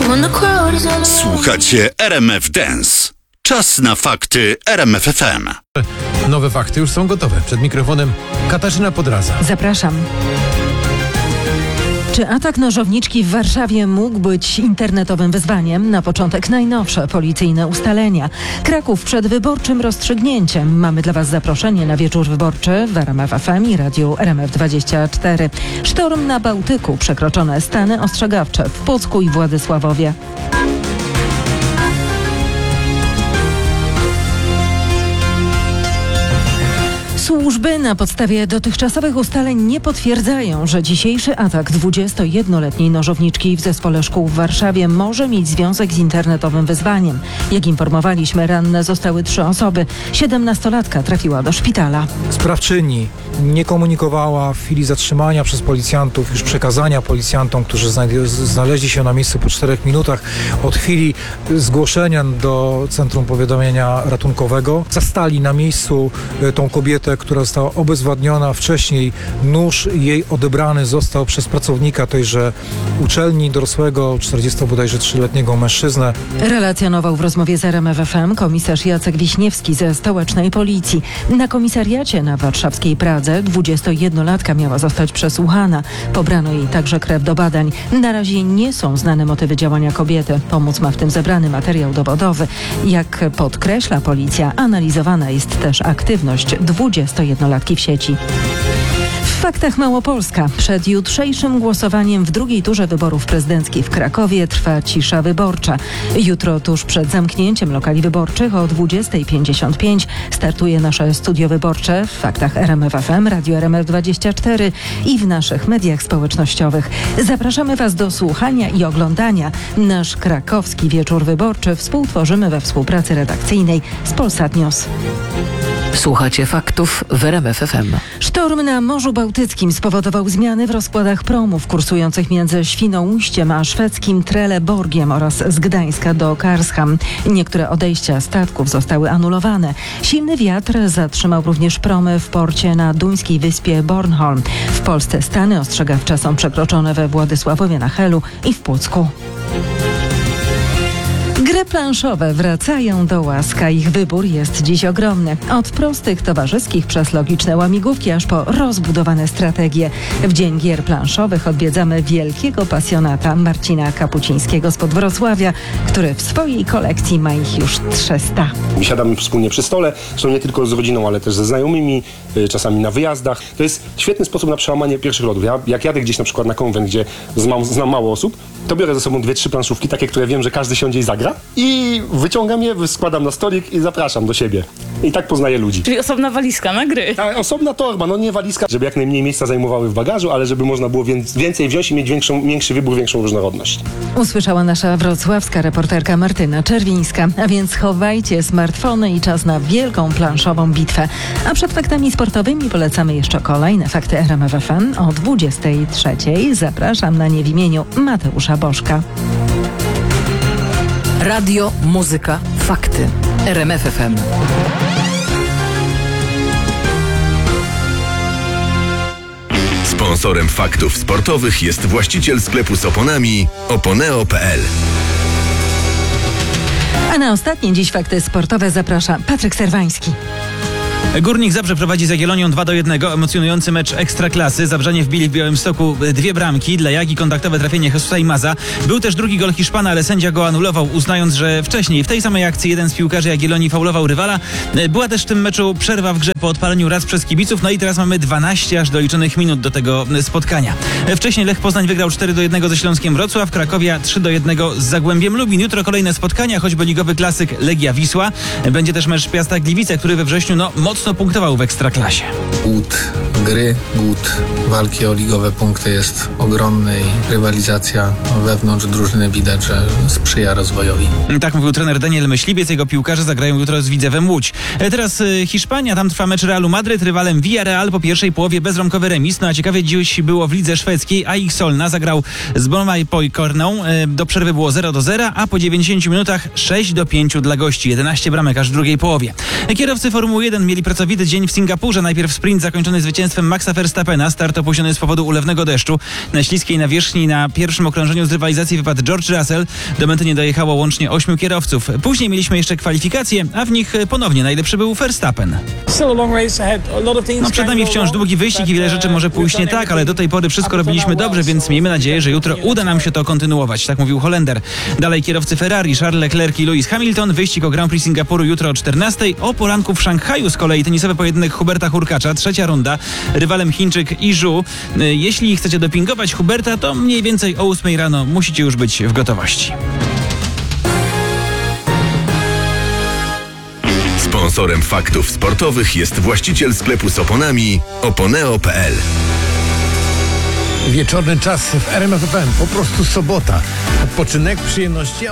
Słuchacie RMF Dance. Czas na fakty RMF FM. Nowe fakty już są gotowe. Przed mikrofonem Katarzyna Podraza. Zapraszam. Czy atak nożowniczki w Warszawie mógł być internetowym wyzwaniem? Na początek najnowsze policyjne ustalenia. Kraków przed wyborczym rozstrzygnięciem. Mamy dla Was zaproszenie na wieczór wyborczy w RMF FM i radiu RMF24. Sztorm na Bałtyku. Przekroczone stany ostrzegawcze w Pucku i Władysławowie. Służby na podstawie dotychczasowych ustaleń nie potwierdzają, że dzisiejszy atak 21-letniej nożowniczki w zespole szkół w Warszawie może mieć związek z internetowym wyzwaniem. Jak informowaliśmy, ranne zostały 3 osoby. 17-latka trafiła do szpitala. Sprawczyni nie komunikowała w chwili zatrzymania przez policjantów, już przekazania policjantom, którzy znaleźli się na miejscu po 4 minutach od chwili zgłoszenia do Centrum Powiadamiania Ratunkowego. Zastali na miejscu tą kobietę, która została obezwładniona. Wcześniej nóż jej odebrany został przez pracownika tejże uczelni, dorosłego, 43-letniego mężczyznę. Relacjonował w rozmowie z RMF FM komisarz Jacek Wiśniewski ze stołecznej policji. Na komisariacie na warszawskiej Pradze 21-latka miała zostać przesłuchana. Pobrano jej także krew do badań. Na razie nie są znane motywy działania kobiety. Pomóc ma w tym zebrany materiał dowodowy. Jak podkreśla policja, analizowana jest też aktywność 21-latki w sieci. W faktach Małopolska. Przed jutrzejszym głosowaniem w drugiej turze wyborów prezydenckich w Krakowie trwa cisza wyborcza. Jutro tuż przed zamknięciem lokali wyborczych o 20:55 startuje nasze studio wyborcze w faktach RMF FM, Radio RMF24 i w naszych mediach społecznościowych. Zapraszamy Was do słuchania i oglądania. Nasz krakowski wieczór wyborczy współtworzymy we współpracy redakcyjnej z Polsat News. Słuchacie faktów w RMF FM. Sztorm na Morzu Bałtyckim spowodował zmiany w rozkładach promów kursujących między Świnoujściem a szwedzkim Trelleborgiem oraz z Gdańska do Karlshamn. Niektóre odejścia statków zostały anulowane. Silny wiatr zatrzymał również promy w porcie na duńskiej wyspie Bornholm. W Polsce stany ostrzegawcze są przekroczone we Władysławowie na Helu i w Pucku. Gry planszowe wracają do łask. Ich wybór jest dziś ogromny. Od prostych towarzyskich przez logiczne łamigłówki aż po rozbudowane strategie. W Dzień Gier Planszowych odwiedzamy wielkiego pasjonata Marcina Kapucińskiego spod Wrocławia, który w swojej kolekcji ma ich już 300. Siadamy wspólnie przy stole, są nie tylko z rodziną, ale też ze znajomymi, czasami na wyjazdach. To jest świetny sposób na przełamanie pierwszych lodów. Jak jadę gdzieś na przykład na konwent, gdzie znam mało osób, to biorę ze sobą 2-3 planszówki, takie, które wiem, że każdy siądzie i zagra. I wyciągam je, składam na stolik i zapraszam do siebie. I tak poznaję ludzi. Czyli osobna walizka na gry. Tak, osobna torba, no nie walizka, żeby jak najmniej miejsca zajmowały w bagażu, ale żeby można było więcej wziąć i mieć większy wybór, większą różnorodność. Usłyszała nasza wrocławska reporterka Martyna Czerwińska. A więc chowajcie smartfony i czas na wielką planszową bitwę. A przed faktami sportowymi polecamy jeszcze kolejne fakty RMF FM o 23:00. Zapraszam na nie w imieniu Mateusza Bożka. Radio, muzyka, fakty. RMF FM. Sponsorem faktów sportowych jest właściciel sklepu z oponami Oponeo.pl. A na ostatnie dziś fakty sportowe zaprasza Patryk Serwański. Górnik Zabrze prowadzi z Jagiellonią 2-1. Emocjonujący mecz Ekstraklasy. Zabrzanie wbili w Białymstoku 2 bramki. Dla Jagi kontaktowe trafienie Jesusa Imaza. Był też drugi gol Hiszpana, ale sędzia go anulował, uznając, że wcześniej w tej samej akcji jeden z piłkarzy Jagiellonii faulował rywala. Była też w tym meczu przerwa w grze po odpaleniu raz przez kibiców. No i teraz mamy 12 aż doliczonych minut do tego spotkania. Wcześniej Lech Poznań wygrał 4-1 ze Śląskiem Wrocław. Krakowia 3-1 z Zagłębiem Lubin. Jutro kolejne spotkania, choćby ligowy klasyk Legia Wisła. Będzie też mecz Piasta Gliwice, który we wrześniu mocno punktował w Ekstraklasie. Głód gry, głód walki o ligowe punkty jest ogromny i rywalizacja wewnątrz drużyny widać, że sprzyja rozwojowi. Tak mówił trener Daniel Myśliwiec. Jego piłkarze zagrają jutro z Widzewem Łódź. Teraz Hiszpania. Tam trwa mecz Realu Madryt. Rywalem Villarreal po pierwszej połowie bezbramkowy remis. No a ciekawie dziś było w lidze szwedzkiej. AIK Solna zagrał z Brommapojkorną. Do przerwy było 0-0, a po 90 minutach 6-5 dla gości. 11 bramek aż w drugiej połowie. Kierowcy Formuły 1 mieli pracowity dzień w Singapurze. Najpierw sprint sprint zakończony zwycięstwem Maxa Verstappena. Start opóźniony z powodu ulewnego deszczu. Na śliskiej nawierzchni na pierwszym okrążeniu z rywalizacji wypadł George Russell. Do mety nie dojechało łącznie 8 kierowców. Później mieliśmy jeszcze kwalifikacje, a w nich ponownie najlepszy był Verstappen. No, przed nami wciąż długi wyścig i wiele rzeczy może pójść nie tak, ale do tej pory wszystko robiliśmy dobrze, więc miejmy nadzieję, że jutro uda nam się to kontynuować. Tak mówił Holender. Dalej kierowcy Ferrari, Charles Leclerc i Lewis Hamilton. Wyścig o Grand Prix Singapuru jutro o 14:00. O poranku w Szanghaju z kolei tenisowy pojedynek Huberta Hurkacza, 3. runda. Rywalem Chińczyk i Zhu. Jeśli chcecie dopingować Huberta, to mniej więcej o 8:00 rano musicie już być w gotowości. Sponsorem faktów sportowych jest właściciel sklepu z oponami oponeo.pl. Wieczorny czas w RMF FM. Po prostu sobota. Odpoczynek, przyjemności.